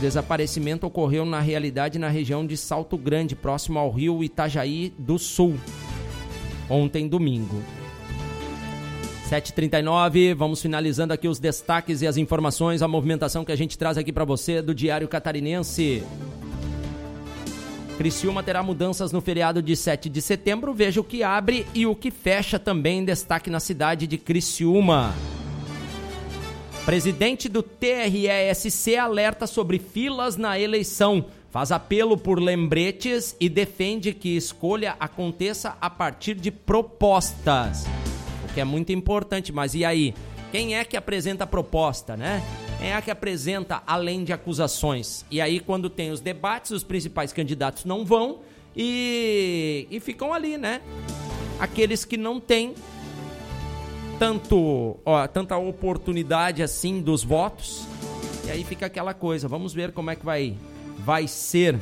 desaparecimento ocorreu na realidade na região de Salto Grande, próximo ao rio Itajaí do Sul, ontem domingo. 7h39, vamos finalizando aqui os destaques e as informações, a movimentação que a gente traz aqui para você do Diário Catarinense. Criciúma terá mudanças no feriado de 7 de setembro, veja o que abre e o que fecha também, destaque na cidade de Criciúma. Presidente do TRE-SC alerta sobre filas na eleição, faz apelo por lembretes e defende que escolha aconteça a partir de propostas, o que é muito importante. Mas e aí? Quem é que apresenta a proposta, né? Quem é que apresenta além de acusações? E aí, quando tem os debates, os principais candidatos não vão e ficam ali, né? Aqueles que não têm tanta oportunidade assim dos votos, e aí fica aquela coisa. Vamos ver como é que vai ser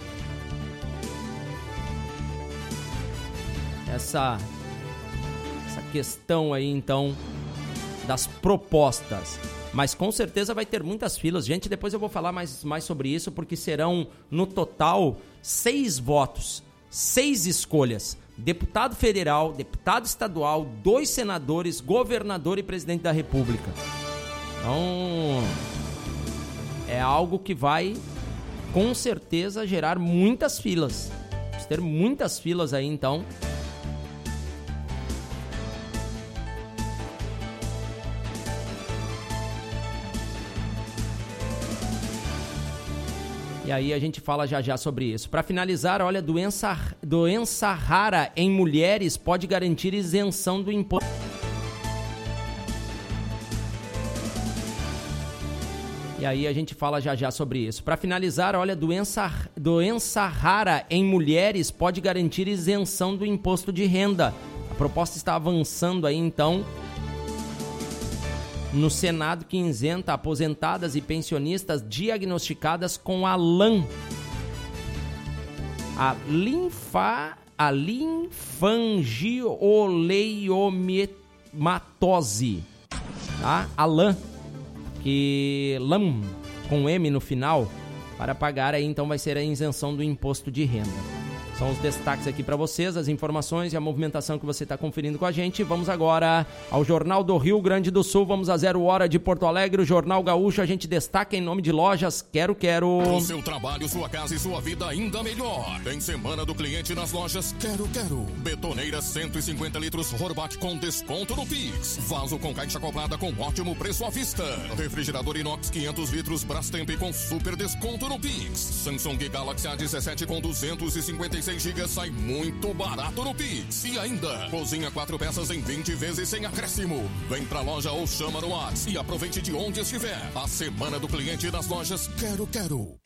essa questão aí, então, das propostas. Mas com certeza vai ter muitas filas. Gente, depois eu vou falar mais sobre isso, porque serão no total 6 votos, 6 escolhas. Deputado federal, deputado estadual, 2 senadores, governador e presidente da República. Então, é algo que vai, com certeza, gerar muitas filas. Vamos ter muitas filas aí, então. E aí a gente fala já sobre isso. Para finalizar, olha, doença rara em mulheres pode garantir isenção do imposto. E aí a gente fala já sobre isso. Para finalizar, olha, doença rara em mulheres pode garantir isenção do imposto de renda. A proposta está avançando aí, então, no Senado, que isenta aposentadas e pensionistas diagnosticadas com a LAM, a linfangioleiomatose, tá? A LAM, que LAM com M no final, para pagar aí, então vai ser a isenção do imposto de renda. São os destaques aqui para vocês, as informações e a movimentação que você está conferindo com a gente. Vamos agora ao Jornal do Rio Grande do Sul. Vamos a 0 hora de Porto Alegre. O Jornal Gaúcho a gente destaca em nome de lojas Quero Quero. O seu trabalho, sua casa e sua vida ainda melhor. Tem Semana do Cliente nas lojas Quero Quero. Betoneira 150 litros Horbat com desconto no Pix. Vaso com caixa acoplada com ótimo preço à vista. Refrigerador inox 500 litros Brastemp com super desconto no Pix. Samsung Galaxy A17 com 256 GB sai muito barato no Pix. E ainda, cozinha 4 peças em 20 vezes sem acréscimo. Vem pra loja ou chama no WhatsApp e aproveite de onde estiver. A Semana do Cliente nas lojas Quero Quero.